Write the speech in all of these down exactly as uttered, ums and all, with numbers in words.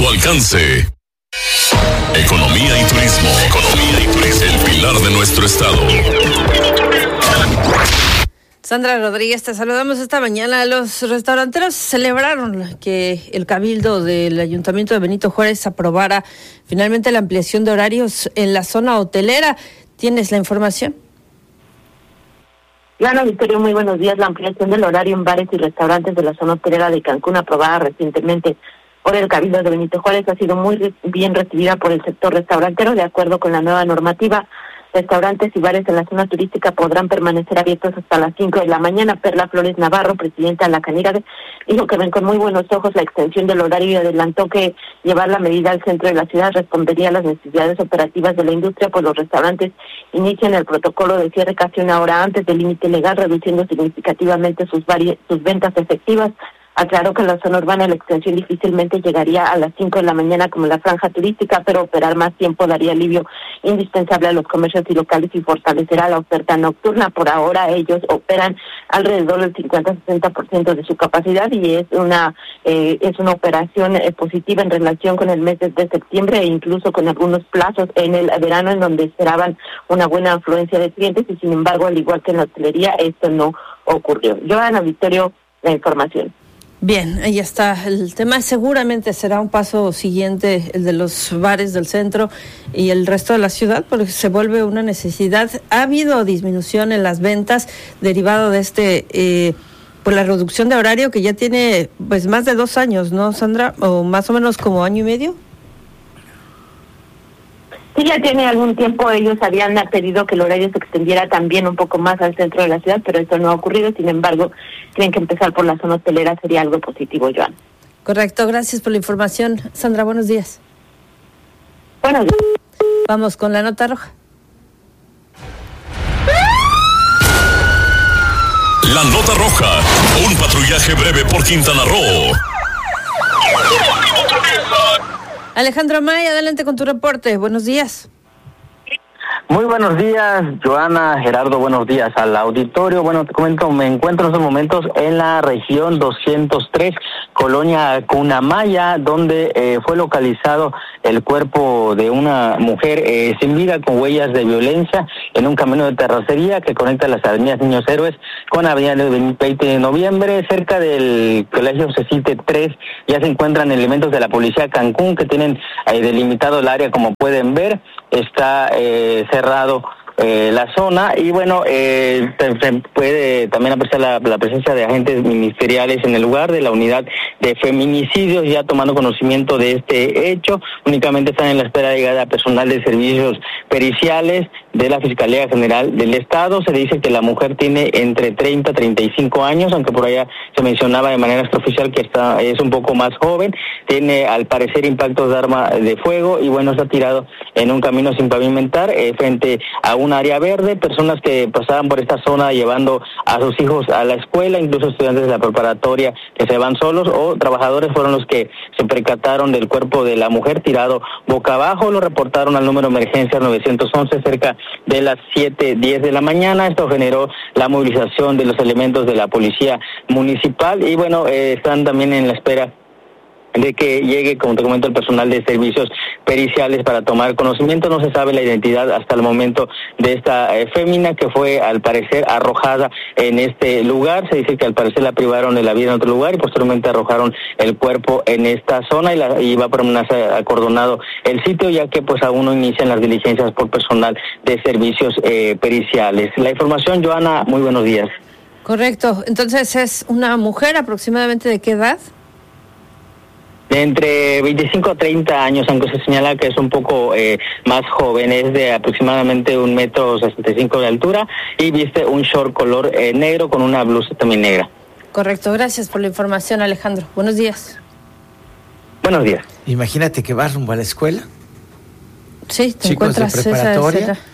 tu alcance. Economía y turismo. Economía y turismo. El pilar de nuestro estado. Sandra Rodríguez, te saludamos esta mañana. Los restauranteros celebraron que el Cabildo del Ayuntamiento de Benito Juárez aprobara finalmente la ampliación de horarios en la zona hotelera. ¿Tienes la información? Ana Victoria, muy buenos días. La ampliación del horario en bares y restaurantes de la zona hotelera de Cancún, aprobada recientemente por el Cabildo de Benito Juárez, ha sido muy re- bien recibida por el sector restaurantero. De acuerdo con la nueva normativa, restaurantes y bares en la zona turística podrán permanecer abiertos hasta las cinco de la mañana. Perla Flores Navarro, presidenta de la Canirac, dijo que ven con muy buenos ojos la extensión del horario y adelantó que llevar la medida al centro de la ciudad respondería a las necesidades operativas de la industria, pues los restaurantes inician el protocolo de cierre casi una hora antes del límite legal, reduciendo significativamente sus, vari- sus ventas efectivas. Aclaró que en la zona urbana la extensión difícilmente llegaría a las cinco de la mañana como la franja turística, pero operar más tiempo daría alivio indispensable a los comercios y locales y fortalecerá la oferta nocturna. Por ahora ellos operan alrededor del cincuenta a sesenta por ciento de su capacidad y es una eh, es una operación eh, positiva en relación con el mes de, de septiembre e incluso con algunos plazos en el verano en donde esperaban una buena afluencia de clientes y sin embargo, al igual que en la hotelería, esto no ocurrió. Joana Victorio, la información. Bien, ahí está. El tema seguramente será un paso siguiente, el de los bares del centro y el resto de la ciudad, porque se vuelve una necesidad. Ha habido disminución en las ventas derivado de este, eh, por la reducción de horario que ya tiene pues más de dos años, ¿no, Sandra? O más o menos como año y medio. Sí, ya tiene algún tiempo. Ellos habían pedido que el horario se extendiera también un poco más al centro de la ciudad, pero esto no ha ocurrido. Sin embargo, creen que empezar por la zona hotelera sería algo positivo, Joan. Correcto, gracias por la información. Sandra, buenos días. Buenos días. Vamos con la nota roja. La nota roja. Un patrullaje breve por Quintana Roo. Alejandro May, adelante con tu reporte. Buenos días. Muy buenos días, Joana, Gerardo, buenos días al auditorio. Bueno, te comento, me encuentro en estos momentos en la región doscientos tres, Colonia Cunamaya, donde eh, fue localizado el cuerpo de una mujer eh, sin vida con huellas de violencia en un camino de terracería que conecta las avenidas Niños Héroes con avenida veinte de noviembre, cerca del colegio Cecite tres. Ya se encuentran elementos de la policía Cancún que tienen eh, delimitado el área, como pueden ver. Está eh, cerrado eh, la zona y bueno, eh, se puede también apreciar la, la presencia de agentes ministeriales en el lugar de la unidad de feminicidios, ya tomando conocimiento de este hecho. Únicamente están en la espera de llegada personal de servicios periciales de la Fiscalía General del Estado. Se dice que la mujer tiene entre treinta y treinta y cinco años, aunque por allá se mencionaba de manera extraoficial que está es un poco más joven. Tiene al parecer impactos de arma de fuego y bueno, está tirado en un camino sin pavimentar eh, frente a un área verde. Personas que pasaban por esta zona llevando a sus hijos a la escuela, incluso estudiantes de la preparatoria que se van solos o trabajadores fueron los que se percataron del cuerpo de la mujer tirado boca abajo. Lo reportaron al número de emergencia nueve once cerca de las siete diez de la mañana. Esto generó la movilización de los elementos de la policía municipal y bueno, eh, están también en la espera de que llegue, como te comento, el personal de servicios periciales para tomar conocimiento. No se sabe la identidad hasta el momento de esta eh, fémina que fue al parecer arrojada en este lugar. Se dice que al parecer la privaron de la vida en otro lugar y posteriormente arrojaron el cuerpo en esta zona y, la, y va a permanecer acordonado el sitio, ya que pues aún no inician las diligencias por personal de servicios eh, periciales. La información, Joana, muy buenos días. Correcto, entonces es una mujer aproximadamente ¿de qué edad? De entre veinticinco a treinta años, aunque se señala que es un poco eh, más joven, es de aproximadamente un metro sesenta y cinco de altura y viste un short color eh, negro con una blusa también negra. Correcto, gracias por la información, Alejandro. Buenos días. Buenos días. Imagínate que vas rumbo a la escuela. Sí, te chicos encuentras de preparatoria, esa, esa...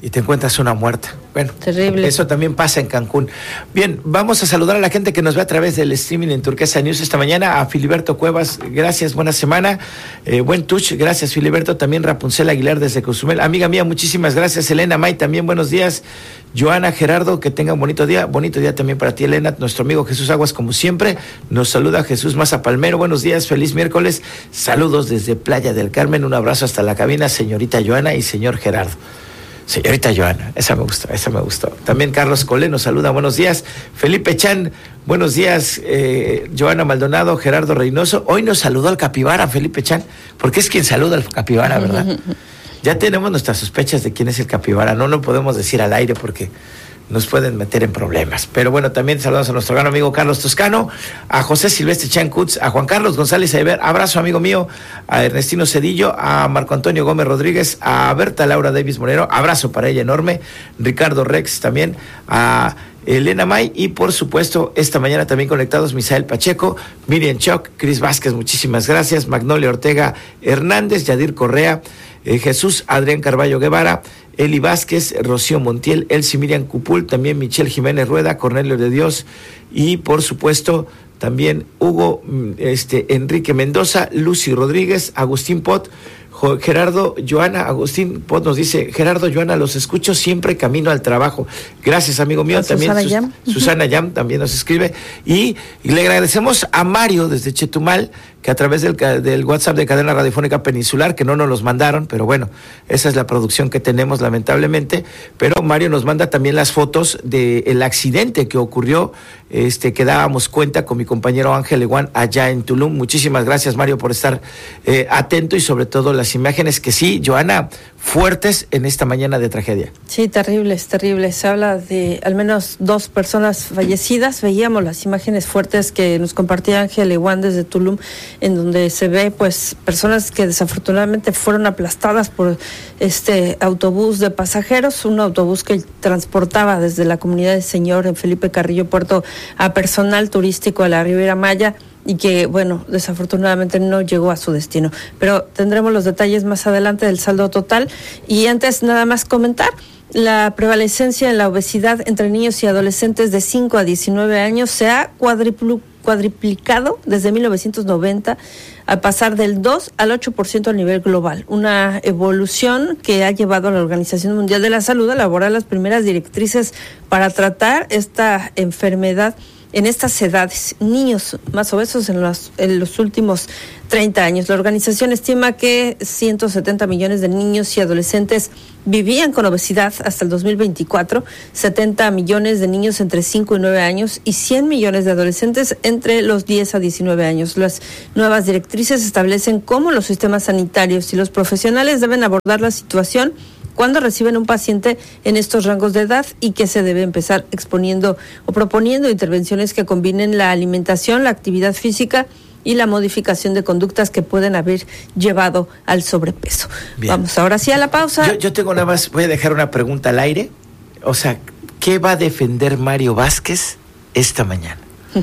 y te encuentras una muerta. Bueno, terrible. Eso también pasa en Cancún. Bien, vamos a saludar a la gente que nos ve a través del streaming en Turquesa News esta mañana. A Filiberto Cuevas, gracias, buena semana. Eh, buen touch, gracias Filiberto. También Rapunzel Aguilar desde Cozumel. Amiga mía, muchísimas gracias. Elena May, también buenos días. Joana, Gerardo, que tengan bonito día. Bonito día también para ti, Elena. Nuestro amigo Jesús Aguas, como siempre, nos saluda Jesús Maza Palmero. Buenos días, feliz miércoles. Saludos desde Playa del Carmen. Un abrazo hasta la cabina, señorita Joana y señor Gerardo. Señorita Joana, esa me gustó, esa me gustó. También Carlos Colé nos saluda, buenos días. Felipe Chan, buenos días. Eh, Joana Maldonado, Gerardo Reynoso. Hoy nos saludó al capibara, Felipe Chan, porque es quien saluda al capibara, ¿verdad? Ya tenemos nuestras sospechas de quién es el capibara. No lo podemos decir al aire porque nos pueden meter en problemas. Pero bueno, también saludamos a nuestro gran amigo Carlos Toscano, a José Silvestre Chancutz, a Juan Carlos González Aiber, abrazo amigo mío, a Ernestino Cedillo, a Marco Antonio Gómez Rodríguez, a Berta Laura Davis Moreno, abrazo para ella enorme, Ricardo Rex también, a Elena May y por supuesto esta mañana también conectados Misael Pacheco, Miriam Choc, Cris Vázquez, muchísimas gracias, Magnolia Ortega Hernández, Yadir Correa, eh, Jesús Adrián Carballo Guevara, Eli Vázquez, Rocío Montiel, Elsie Miriam Cupul, también Michelle Jiménez Rueda, Cornelio de Dios y por supuesto también Hugo este, Enrique Mendoza, Lucy Rodríguez, Agustín Pot, Gerardo, Joana, Agustín Pot nos dice, Gerardo, Joana, los escucho siempre camino al trabajo. Gracias, amigo mío. A también Susana Sus, Yam. Susana Yam también nos escribe. Y, y le agradecemos a Mario desde Chetumal, que a través del, del WhatsApp de Cadena Radiofónica Peninsular, que no nos los mandaron, pero bueno, esa es la producción que tenemos lamentablemente, pero Mario nos manda también las fotos del accidente que ocurrió, este, que dábamos cuenta con mi compañero Ángel Eguán allá en Tulum. Muchísimas gracias, Mario, por estar eh, atento y sobre todo las imágenes que sí, Joana, fuertes en esta mañana de tragedia. Sí, terribles, terribles. Se habla de al menos dos personas fallecidas. Veíamos las imágenes fuertes que nos compartía Ángel Eguán desde Tulum, en donde se ve pues personas que desafortunadamente fueron aplastadas por este autobús de pasajeros, un autobús que transportaba desde la comunidad de Señor en Felipe Carrillo Puerto a personal turístico a la Riviera Maya y que, bueno, desafortunadamente no llegó a su destino. Pero tendremos los detalles más adelante del saldo total. Y antes nada más comentar, la prevalecencia en la obesidad entre niños y adolescentes de cinco a diecinueve años se ha cuadriplu- cuadriplicado desde mil novecientos noventa, al pasar del dos al ocho por ciento a nivel global. Una evolución que ha llevado a la Organización Mundial de la Salud a elaborar las primeras directrices para tratar esta enfermedad en estas edades, niños más obesos en los, en los últimos treinta años. La organización estima que ciento setenta millones de niños y adolescentes vivían con obesidad hasta el dos mil veinticuatro, setenta millones de niños entre cinco y nueve años y cien millones de adolescentes entre los diez a diecinueve años. Las nuevas directrices establecen cómo los sistemas sanitarios y los profesionales deben abordar la situación cuando reciben un paciente en estos rangos de edad y que se debe empezar exponiendo o proponiendo intervenciones que combinen la alimentación, la actividad física y la modificación de conductas que pueden haber llevado al sobrepeso. Bien. Vamos ahora sí a la pausa. Yo, yo tengo nada más, voy a dejar una pregunta al aire. O sea, ¿qué va a defender Mario Vázquez esta mañana?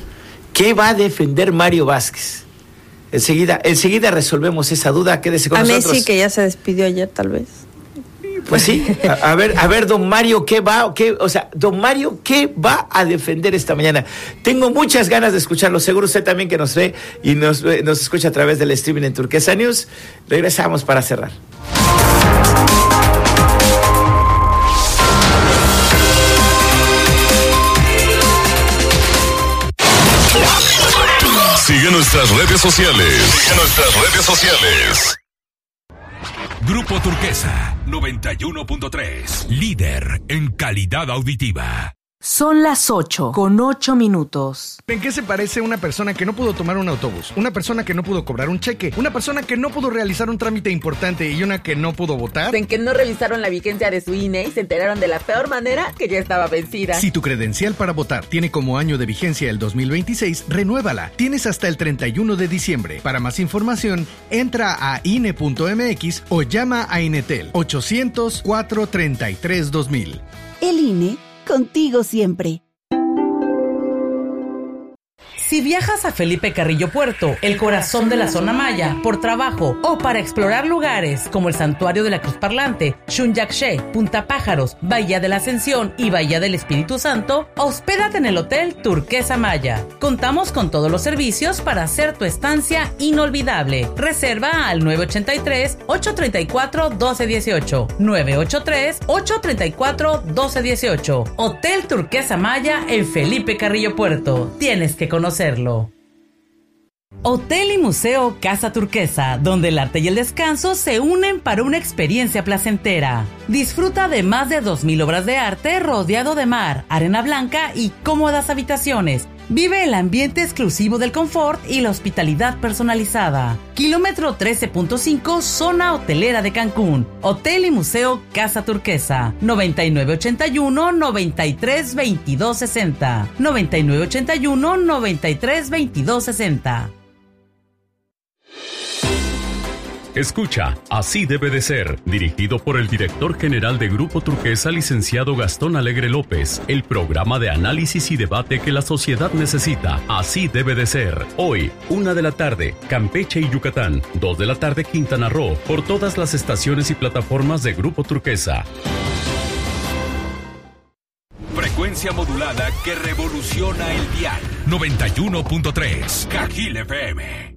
¿Qué va a defender Mario Vázquez? Enseguida, enseguida resolvemos esa duda. Quédese con a nosotros. Messi, que ya se despidió ayer, tal vez. Pues sí, a, a ver, a ver, don Mario, ¿qué va, qué, o sea, don Mario, qué va a defender esta mañana? Tengo muchas ganas de escucharlo, seguro usted también que nos ve y nos, nos escucha a través del streaming en Turquesa News. Regresamos para cerrar. Sigue nuestras redes sociales. Sigue nuestras redes sociales. Grupo Turquesa noventa y uno punto tres, líder en calidad auditiva. Son las ocho, con ocho minutos. ¿En qué se parece una persona que no pudo tomar un autobús? Una persona que no pudo cobrar un cheque, una persona que no pudo realizar un trámite importante y una que no pudo votar. En que no revisaron la vigencia de su I N E y se enteraron de la peor manera que ya estaba vencida. Si tu credencial para votar tiene como año de vigencia el dos mil veintiséis, renuévala. Tienes hasta el treinta y uno de diciembre. Para más información, entra a I N E punto M X o llama a Inetel ochocientos, cuatrocientos treinta y tres, dos mil. El I N E, contigo siempre. Si viajas a Felipe Carrillo Puerto, el corazón de la zona maya, por trabajo o para explorar lugares como el Santuario de la Cruz Parlante, Xunyaxché, Punta Pájaros, Bahía de la Ascensión y Bahía del Espíritu Santo, hospédate en el Hotel Turquesa Maya. Contamos con todos los servicios para hacer tu estancia inolvidable. Reserva al nueve ocho tres, ocho tres cuatro, uno dos uno ocho, nueve ocho tres, ocho tres cuatro, uno dos uno ocho. Hotel Turquesa Maya en Felipe Carrillo Puerto. Tienes que conocerlo. Hotel y Museo Casa Turquesa, donde el arte y el descanso se unen para una experiencia placentera. Disfruta de más de dos mil obras de arte rodeado de mar, arena blanca y cómodas habitaciones. Vive el ambiente exclusivo del confort y la hospitalidad personalizada. Kilómetro trece punto cinco, zona hotelera de Cancún. Hotel y Museo Casa Turquesa. noventa y nueve ochenta y uno, noventa y tres, veintidós sesenta. noventa y nueve ochenta y uno, noventa y tres, veintidós sesenta. Escucha, Así debe de ser, dirigido por el director general de Grupo Turquesa, licenciado Gastón Alegre López, el programa de análisis y debate que la sociedad necesita. Así debe de ser. Hoy, una de la tarde, Campeche y Yucatán, dos de la tarde, Quintana Roo, por todas las estaciones y plataformas de Grupo Turquesa. Frecuencia modulada que revoluciona el dial. noventa y uno punto tres, Cajil F M.